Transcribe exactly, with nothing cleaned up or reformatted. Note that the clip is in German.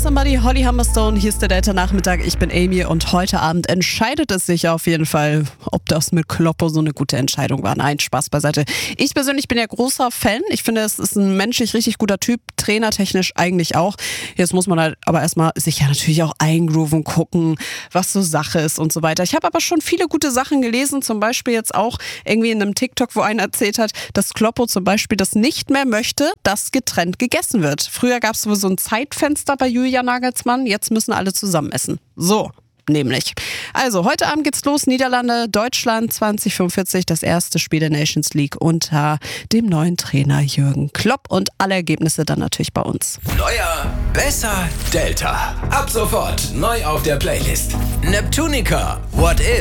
Somebody, Holly Humberstone, hier ist der Delta-Nachmittag, ich bin Amy und heute Abend entscheidet es sich auf jeden Fall, ob das mit Kloppo so eine gute Entscheidung war. Nein, Spaß beiseite. Ich persönlich bin ja großer Fan, ich finde, es ist ein menschlich richtig guter Typ, trainertechnisch eigentlich auch. Jetzt muss man halt aber erstmal sich ja natürlich auch eingrooven, gucken, was so Sache ist und so weiter. Ich habe aber schon viele gute Sachen gelesen, zum Beispiel jetzt auch irgendwie in einem TikTok, wo einer erzählt hat, dass Kloppo zum Beispiel das nicht mehr möchte, dass getrennt gegessen wird. Früher gab es so ein Zeitfenster bei Julian Nagelsmann, jetzt müssen alle zusammen essen. So, nämlich. Also, heute Abend geht's los, Niederlande, Deutschland zwanzig fünfundvierzig, das erste Spiel der Nations League unter dem neuen Trainer Jürgen Klopp und alle Ergebnisse dann natürlich bei uns. Neuer, besser, Delta. Ab sofort neu auf der Playlist. Neptunica, What If?